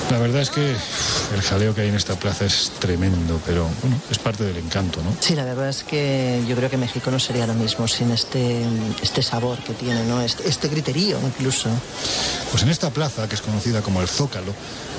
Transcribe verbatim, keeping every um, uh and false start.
La verdad es que uf, el jaleo que hay en esta plaza es tremendo, pero bueno, es parte del encanto, ¿no? Sí, la verdad es que yo creo que México no sería lo mismo sin este, este sabor que tiene, ¿no? Este, este griterío incluso. Pues en esta plaza, que es conocida como el Zócalo,